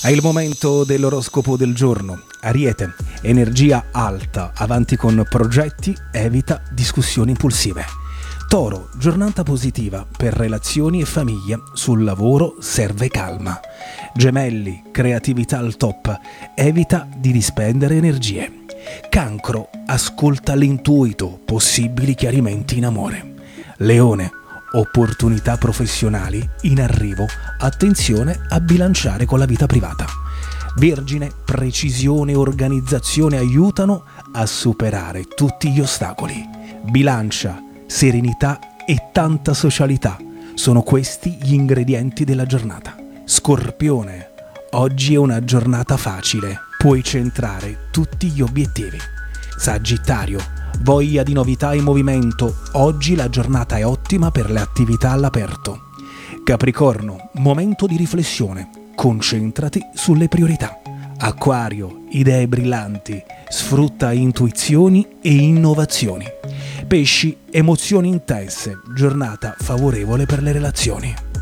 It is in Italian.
È il momento dell'oroscopo del giorno. Ariete, energia alta, avanti con progetti, evita discussioni impulsive. Toro, giornata positiva per relazioni e famiglia, sul lavoro serve calma. Gemelli, creatività al top, evita di dispendere energie. Cancro, ascolta l'intuito, possibili chiarimenti in amore. Leone, opportunità professionali in arrivo, attenzione a bilanciare con la vita privata. Vergine, precisione e organizzazione aiutano a superare tutti gli ostacoli. Bilancia, serenità e tanta socialità sono questi gli ingredienti della giornata. Scorpione, oggi è una giornata facile, puoi centrare tutti gli obiettivi. Sagittario, voglia di novità e movimento, oggi la giornata è ottima per le attività all'aperto. Capricorno, momento di riflessione, concentrati sulle priorità. Acquario, idee brillanti, sfrutta intuizioni e innovazioni. Pesci, emozioni intense, giornata favorevole per le relazioni.